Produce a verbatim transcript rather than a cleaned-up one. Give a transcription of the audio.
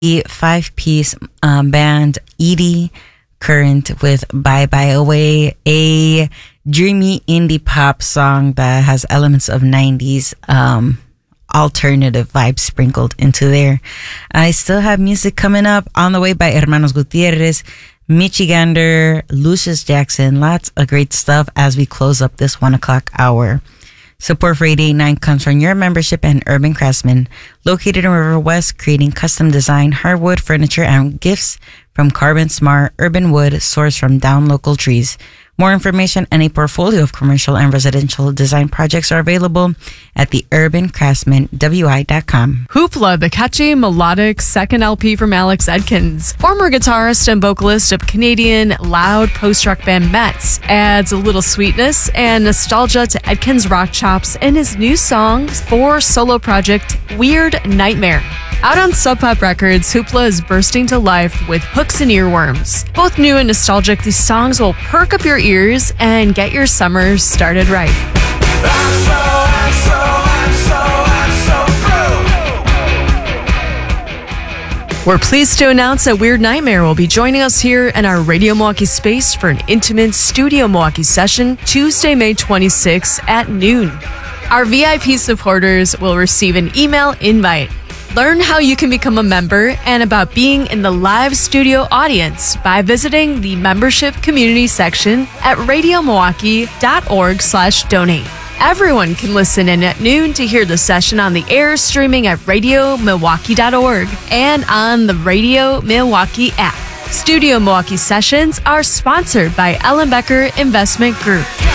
The five-piece um, band Edie Current with Bye Bye Away, a dreamy indie pop song that has elements of nineties um, alternative vibes sprinkled into there. I still have music coming up on the way by Hermanos Gutierrez, Michigander, Lucius Jackson, lots of great stuff as we close up this one o'clock hour. Support for eight eighty-nine comes from your membership and Urban Craftsman, located in River West, creating custom design, hardwood, furniture, and gifts from Carbon Smart Urban Wood sourced from down local trees. More information and a portfolio of commercial and residential design projects are available at the urban craftsman w i dot com. Hoopla, the catchy, melodic second L P from Alex Edkins, former guitarist and vocalist of Canadian loud post-rock band Mets, adds a little sweetness and nostalgia to Edkins' rock chops in his new song for solo project Weird Nightmare. Out on Sub Pop Records, Hoopla is bursting to life with hooks and earworms. Both new and nostalgic, these songs will perk up your ears and get your summer started right. I'm so, I'm so, I'm so, I'm so through. We're pleased to announce that Weird Nightmare will be joining us here in our Radio Milwaukee space for an intimate Studio Milwaukee session Tuesday, May twenty-sixth at noon. Our V I P supporters will receive an email invite. Learn how you can become a member and about being in the live studio audience by visiting the membership community section at radio milwaukee dot org slash donate. Everyone can listen in at noon to hear the session on the air, streaming at radio milwaukee dot org and on the Radio Milwaukee app. Studio Milwaukee sessions are sponsored by Ellen Becker Investment Group.